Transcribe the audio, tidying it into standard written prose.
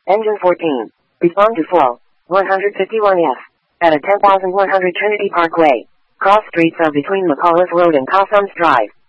Engine 14. Respond to flow. 151F. At a 10,100 Trinity Parkway. Cross streets are between McAuliffe Road and Cossums Drive.